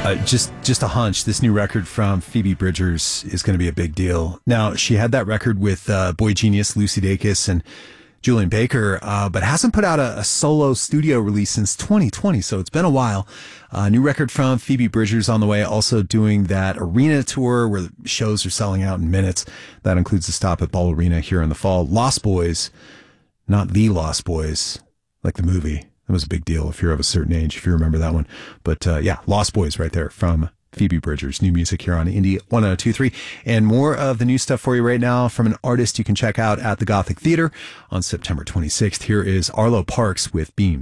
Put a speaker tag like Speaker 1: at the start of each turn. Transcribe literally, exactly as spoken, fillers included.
Speaker 1: Uh, just just a hunch. This new record from Phoebe Bridgers is going to be a big deal. Now, she had that record with uh, Boy Genius, Lucy Dacus, and Julian Baker, uh, but hasn't put out a, a solo studio release since twenty twenty, so it's been a while. Uh, new record from Phoebe Bridgers on the way, also doing that arena tour where shows are selling out in minutes. That includes a stop at Ball Arena here in the fall. Lost Boys, not The Lost Boys, like the movie. That was a big deal if you're of a certain age, if you remember that one. But uh, yeah, Lost Boys right there from Phoebe Bridgers. New music here on Indie one oh two point three. And more of the new stuff for you right now from an artist you can check out at the Gothic Theater on September twenty-sixth. Here is Arlo Parks with Beams.